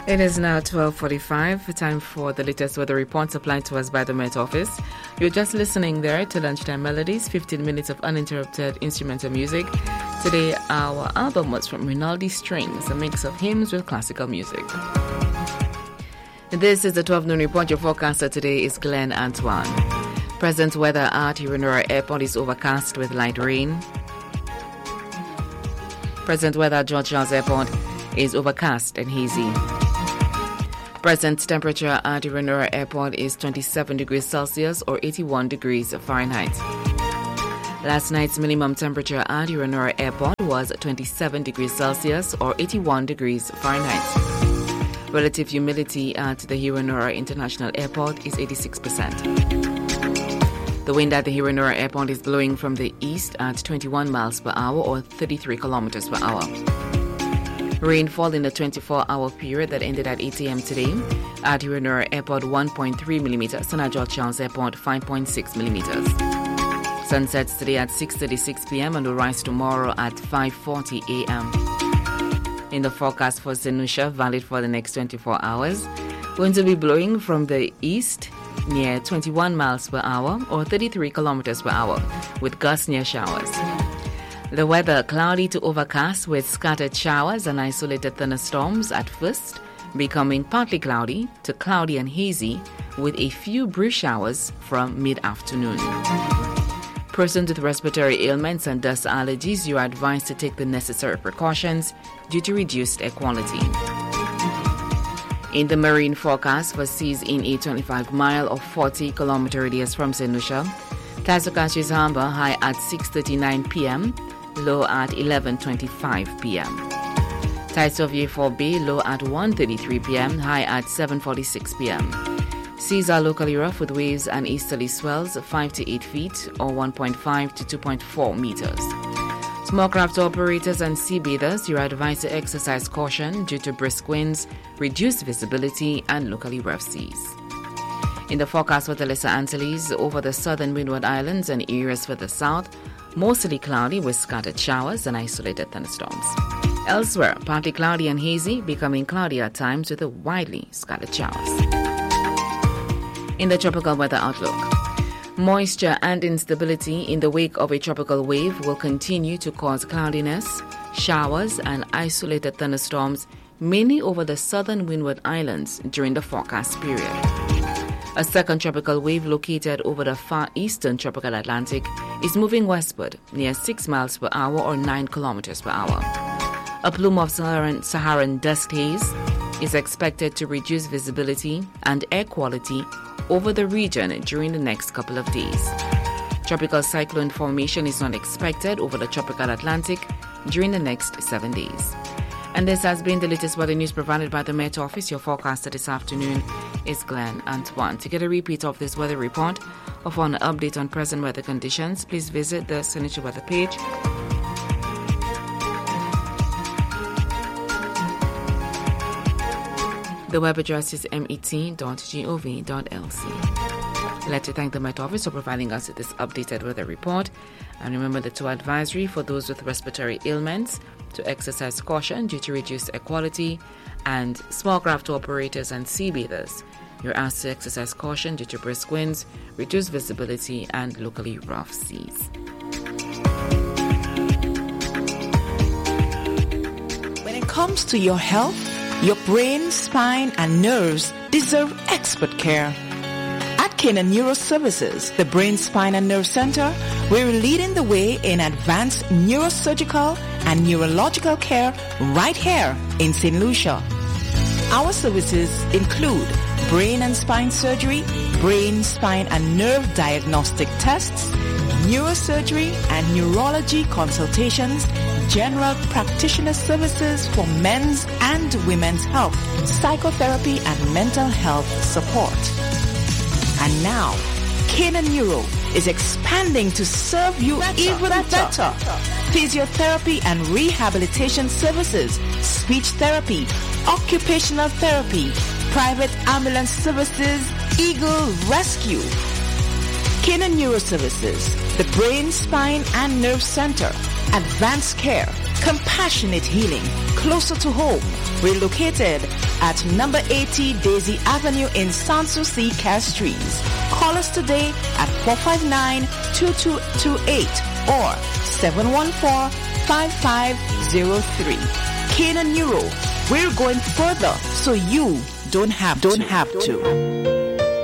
It is now 12:45, time for the latest weather report supplied to us by the Met Office. You're just listening there to Lunchtime Melodies, 15 minutes of uninterrupted instrumental music. Today, our album was from Rinaldi Strings, a mix of hymns with classical music. This is the 12 noon report. Your forecaster today is Glenn Antoine. Present weather at Herenora Airport is overcast with light rain. Present weather at George Charles Airport is overcast and hazy. Present temperature at Herenora Airport is 27 degrees Celsius or 81 degrees Fahrenheit. Last night's minimum temperature at Herenora Airport was 27 degrees Celsius or 81 degrees Fahrenheit. Relative humidity at the Herenora International Airport is 86%. The wind at the Herenora Airport is blowing from the east at 21 miles per hour or 33 kilometers per hour. Rainfall in the 24-hour period that ended at 8 a.m. today at Herenora Airport 1.3 millimeters and at George Charles Airport 5.6 millimeters. Sunsets today at 6:36 p.m. and will rise tomorrow at 5:40 a.m. In the forecast for St. Lucia, valid for the next 24 hours, winds will be blowing from the east near 21 miles per hour or 33 kilometers per hour with gusts near showers. The weather, cloudy to overcast with scattered showers and isolated thunderstorms at first, becoming partly cloudy to cloudy and hazy with a few brief showers from mid-afternoon. Persons with respiratory ailments and dust allergies, you are advised to take the necessary precautions due to reduced air quality. In the marine forecast for seas in a 25-mile or 40-kilometer radius from St. Lucia, Tasokashi's Harbor high at 6:39 p.m., low at 11:25 p.m. Tides of Yefor Bay low at 1:33 p.m., high at 7:46 p.m. Seas are locally rough with waves and easterly swells 5 to 8 feet or 1.5 to 2.4 meters. Small craft operators and sea bathers, you are advised to exercise caution due to brisk winds, reduced visibility, and locally rough seas. In the forecast for the Lesser Antilles, over the southern Windward Islands and areas further south, mostly cloudy with scattered showers and isolated thunderstorms. Elsewhere, partly cloudy and hazy, becoming cloudy at times with a widely scattered showers. In the tropical weather outlook, moisture and instability in the wake of a tropical wave will continue to cause cloudiness, showers, and isolated thunderstorms, mainly over the southern Windward Islands during the forecast period. A second tropical wave located over the far eastern tropical Atlantic is moving westward near 6 miles per hour or 9 kilometers per hour. A plume of Saharan dust haze is expected to reduce visibility and air quality over the region during the next couple of days. Tropical cyclone formation is not expected over the tropical Atlantic during the next 7 days. And this has been the latest weather news provided by the Met Office. Your forecaster this afternoon is Glenn Antoine. To get a repeat of this weather report or for an update on present weather conditions, please visit the St. Lucia weather page. The web address is met.gov.lc. I'd like to thank the Met Office for providing us with this updated weather report. And remember the 2 advisory for those with respiratory ailments to exercise caution due to reduced air quality, and small craft operators and sea bathers, you're asked to exercise caution due to brisk winds, reduced visibility, and locally rough seas. When it comes to your health, your brain, spine, and nerves deserve expert care. At Canaan Neuro Services, the Brain, Spine, and Nerve Center, we're leading the way in advanced neurosurgical and neurological care right here in St. Lucia. Our services include brain and spine surgery, brain, spine, and nerve diagnostic tests, neurosurgery and neurology consultations, general practitioner services for men's and women's health, psychotherapy, and mental health support. And now, Canaan Neuro is expanding to serve you even better. Physiotherapy and rehabilitation services, speech therapy, occupational therapy, private ambulance services, Eagle Rescue. Canaan Neuro Services, the Brain, Spine, and Nerve Center, advanced care Compassionate Healing, closer to home. We're located at number 80 Daisy Avenue in Sanssouci, Castries. Call us today at 459-2228 or 714-5503. Canaan Neuro, we're going further so you don't have to.